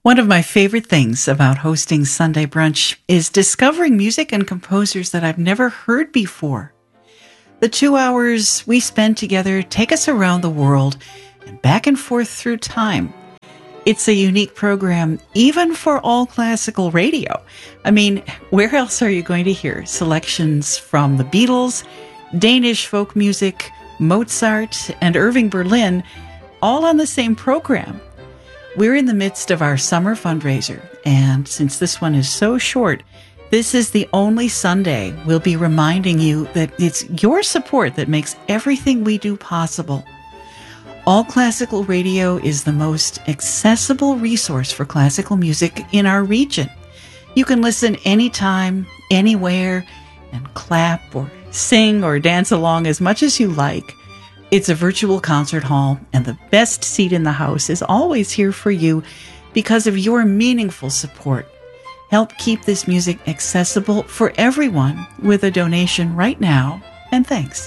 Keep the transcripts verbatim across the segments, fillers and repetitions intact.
One of my favorite things about hosting Sunday Brunch is discovering music and composers that I've never heard before. The two hours we spend together take us around the world and back and forth through time. It's a unique program, even for all classical radio. I mean, where else are you going to hear selections from the Beatles, Danish folk music, Mozart, and Irving Berlin, all on the same program? We're in the midst of our summer fundraiser, and since this one is so short, this is the only Sunday we'll be reminding you that it's your support that makes everything we do possible. All Classical Radio is the most accessible resource for classical music in our region. You can listen anytime, anywhere, and clap or sing or dance along as much as you like. It's a virtual concert hall, and the best seat in the house is always here for you because of your meaningful support. Help keep this music accessible for everyone with a donation right now, and thanks.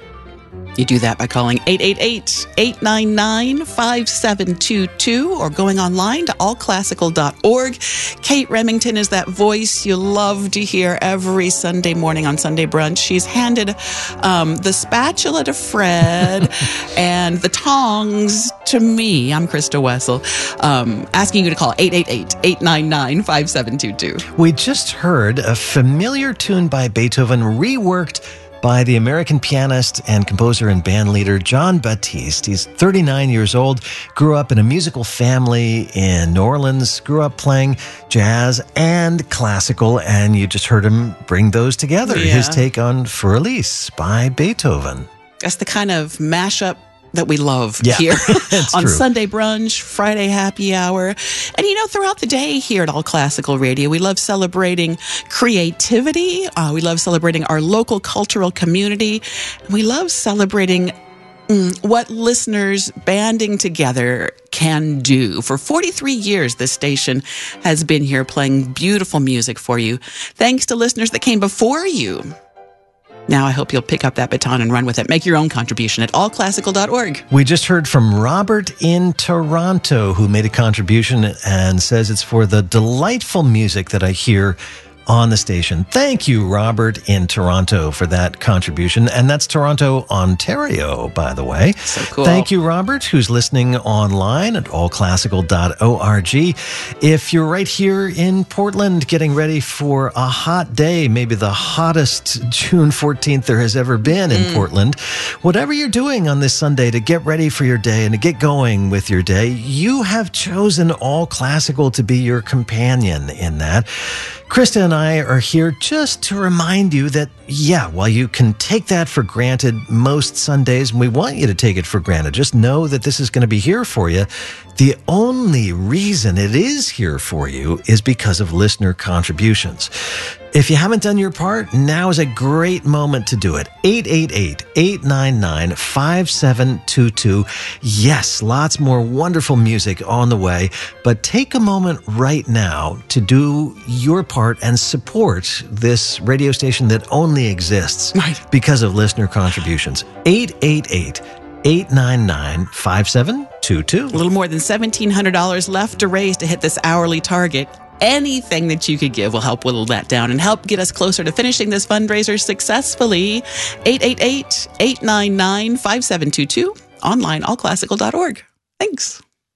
You do that by calling eight eight eight, eight nine nine, five seven two two or going online to all classical dot org. Kate Remington is that voice you love to hear every Sunday morning on Sunday Brunch. She's handed um, the spatula to Fred and the tongs to me. I'm Krista Wessel, um, asking you to call eight eight eight, eight nine nine, five seven two two. We just heard a familiar tune by Beethoven reworked by the American pianist and composer and band leader Jon Batiste. He's thirty-nine years old, grew up in a musical family in New Orleans, grew up playing jazz and classical, and you just heard him bring those together. Yeah. His take on Für Elise by Beethoven. That's the kind of mashup that we love Yeah, here on true. Sunday Brunch, Friday Happy Hour. And, you know, throughout the day here at All Classical Radio, we love celebrating creativity. Uh, we love celebrating our local cultural community. We love celebrating mm, what listeners banding together can do. For forty-three years, this station has been here playing beautiful music for you. Thanks to listeners that came before you. Now I hope you'll pick up that baton and run with it. Make your own contribution at all classical dot org. We just heard from Robert in Toronto, who made a contribution and says it's for the delightful music that I hear on the station. Thank you, Robert in Toronto, for that contribution. And that's Toronto, Ontario, by the way. So cool. Thank you, Robert, who's listening online at all classical dot org. If you're right here in Portland getting ready for a hot day, maybe the hottest June fourteenth there has ever been in mm. Portland, whatever you're doing on this Sunday to get ready for your day and to get going with your day, you have chosen All Classical to be your companion in that. Krista and I are here just to remind you that, yeah, while you can take that for granted most Sundays, and we want you to take it for granted, just know that this is going to be here for you. The only reason it is here for you is because of listener contributions. If you haven't done your part, now is a great moment to do it. eight eight eight, eight nine nine, five seven two two. Yes, lots more wonderful music on the way, but take a moment right now to do your part and support this radio station that only exists Right. because of listener contributions. eight eight eight, eight nine nine, five seven two two. A little more than seventeen hundred dollars left to raise to hit this hourly target. Anything that you could give will help whittle that down and help get us closer to finishing this fundraiser successfully. eight eight eight, eight nine nine, five seven two two. Online, all classical dot org. Thanks.